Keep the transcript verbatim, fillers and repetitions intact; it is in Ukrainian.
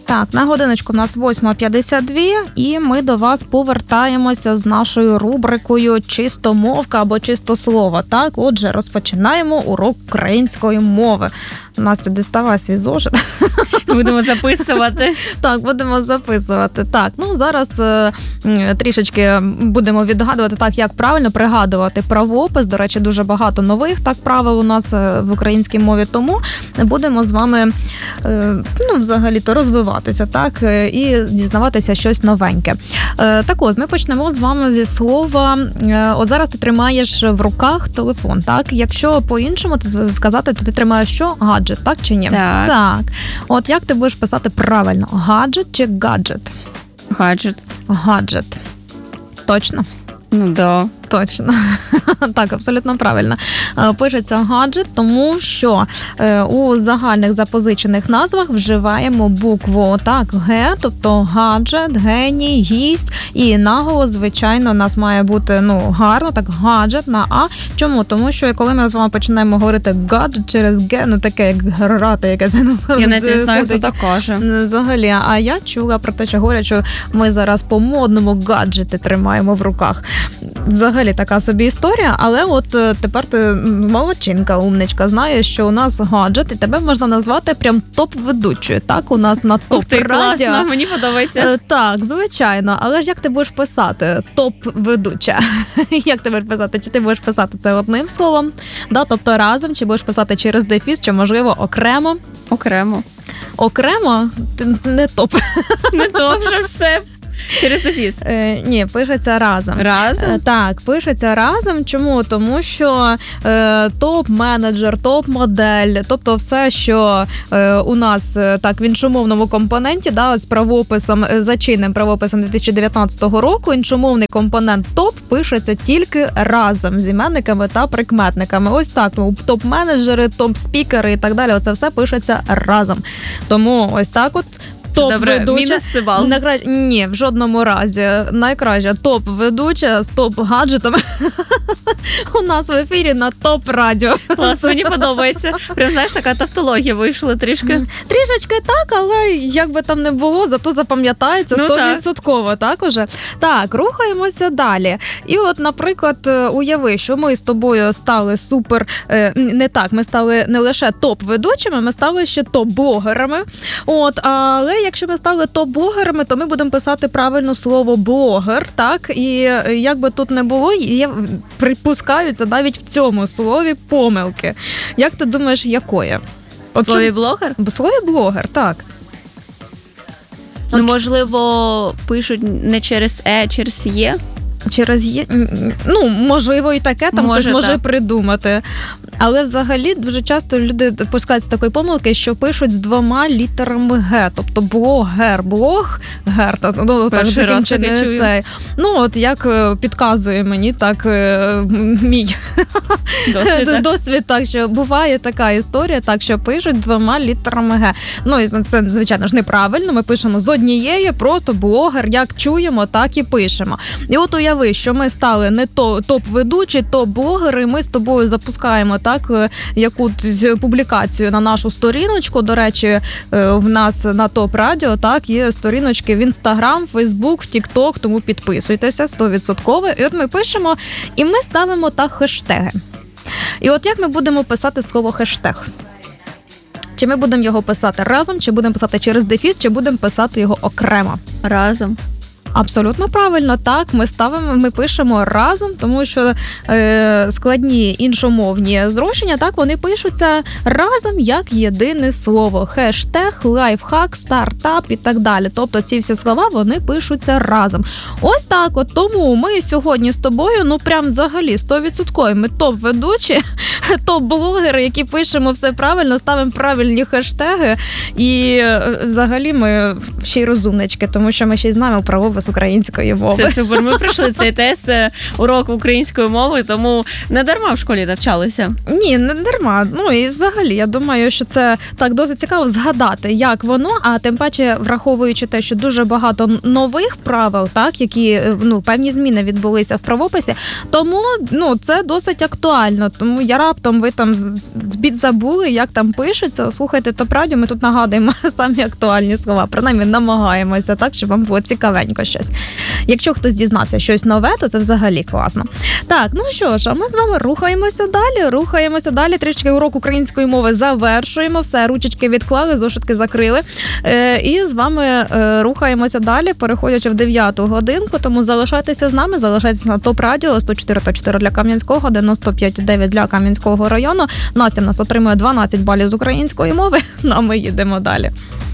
Так, на годиночку у нас восьма п'ятдесят два, і ми до вас повертаємося з нашою рубрикою «Чистомовка» або «Чистослово». Так, отже, розпочинаємо урок української мови. Настя, діставай свій зошит. Будемо записувати. Так, будемо записувати. Так, ну зараз е, трішечки будемо відгадувати, так, як правильно пригадувати правопис. До речі, дуже багато нових так правил у нас в українській мові, тому будемо з вами, е, ну, взагалі-то розвиватися, так, і дізнаватися щось новеньке. Е, так от, ми почнемо з вами зі слова, е, от зараз ти тримаєш в руках телефон, так? Якщо по-іншому сказати, то ти тримаєш що? Гаджет, так чи ні? Так. Так. От як ти будеш писати правильно? Гаджет чи гаджет? Гаджет. Гаджет. Точно? Ну, да. Точно. Так, абсолютно правильно. Пишеться гаджет, тому що у загальних запозичених назвах вживаємо букву так, Г, тобто гаджет, геній, гість, і наголос, звичайно, у нас має бути, ну, гарно, так, гаджет на А. Чому? Тому що коли ми з вами починаємо говорити гаджет через Г, ну, таке, як грати, яке... Я навіть не знаю, хто так каже. Взагалі, а я чула про те, що говорять, що ми зараз по-модному гаджети тримаємо в руках. Взагалі така собі історія, але от тепер ти молодчинка, умничка, знаєш, що у нас гаджет, і тебе можна назвати прям топ-ведучою. Так, у нас на топ-радіо. Класно, мені подобається. Так, звичайно, але ж як ти будеш писати топ-ведуча? Як ти будеш писати? Чи ти будеш писати це одним словом, да, тобто разом, чи будеш писати через дефіс, чи, можливо, окремо? Окремо. Окремо? Не топ. Не топ вже все. Через дефіс? Е, ні, пишеться разом. Разом? Е, так, пишеться разом. Чому? Тому що е, топ-менеджер, топ-модель, тобто все, що е, у нас е, так в іншомовному компоненті, да, з правописом, за чинним правописом дві тисячі дев'ятнадцятого року, іншомовний компонент топ пишеться тільки разом з іменниками та прикметниками. Ось так, ну, топ-менеджери, топ-спікери і так далі, оце все пишеться разом. Тому ось так от топ-ведуча. Мінус бал. Найкраще... Ні, в жодному разі. Найкраща топ-ведуча з топ-гаджетом у нас в ефірі на топ-радіо. Клас, мені подобається. Прям, знаєш, така тавтологія вийшла трішки. Трішечки так, але як би там не було, зато запам'ятається сто відсотків, так уже. Так, рухаємося далі. І от, наприклад, уяви, що ми з тобою стали супер, не так, ми стали не лише топ-ведучими, ми стали ще топ-блогерами. От, але якщо ми стали топ-блогерами, то ми будемо писати правильно слово блогер, так? І як би тут не було, є, припускаються навіть в цьому слові помилки. Як ти думаєш, якої? В слові блогер? В слові блогер, так. Ну, можливо, пишуть не через Е, а через Є? Через є, ну, можливо, і таке, там може, хтось може так придумати. Але взагалі дуже часто люди пускаються такої помилки, що пишуть з двома літерами Г, тобто блогер, блог, гер, ну, так, таким чином цей. Ну, от як підказує мені так мій досвід, досвід, так, що буває така історія, так, що пишуть двома літерами Г. Ну, і це, звичайно ж, неправильно, ми пишемо з однієї, просто блогер, як чуємо, так і пишемо. І от уяви, що ми стали не то топ-ведучі, топ-блогери, ми з тобою запускаємо так якусь публікацію на нашу сторіночку. До речі, в нас на топ-радіо так є сторіночки в Інстаграм, Фейсбук, Тік-Ток, тому підписуйтеся сто відсотків. І от ми пишемо, і ми ставимо так хештеги. І от як ми будемо писати слово хештег? Чи ми будемо його писати разом, чи будемо писати через дефіс, чи будемо писати його окремо? Разом. Абсолютно правильно, так, ми ставимо, ми пишемо разом, тому що е, складні іншомовні зрощення, так, вони пишуться разом як єдине слово. Хештег, лайфхак, стартап і так далі. Тобто ці всі слова, вони пишуться разом. Ось так от, тому ми сьогодні з тобою, ну прям взагалі сто відсотків ми топ-ведучі, топ-блогери, які пишемо все правильно, ставимо правильні хештеги і взагалі ми ще й розумнички, тому що ми ще й знаємо правове з української мови. Це супер. Ми пройшли цей тест, урок української мови, тому не дарма в школі навчалися. Ні, не дарма. Ну і взагалі, я думаю, що це так досить цікаво згадати, як воно, а тим паче враховуючи те, що дуже багато нових правил, так, які, ну, певні зміни відбулися в правописі, тому, ну, це досить актуально. Тому я раптом ви там підзабули, як там пишеться, слухайте то радіо, ми тут нагадуємо самі актуальні слова, принаймні намагаємося, так, щоб вам було цікавенько щось. Якщо хтось дізнався щось нове, то це взагалі класно. Так, ну що ж, а ми з вами рухаємося далі, рухаємося далі, трішки урок української мови завершуємо, все, ручечки відклали, зошитки закрили, е, і з вами е, рухаємося далі, переходячи в дев'яту годинку, тому залишайтеся з нами, залишайтеся на ТОП Радіо, сто чотири та чотири для Кам'янського, дев'яносто п'ять дев'ять для Кам'янського району. Настя в нас отримує дванадцять балів з української мови, ну а ми їдемо далі.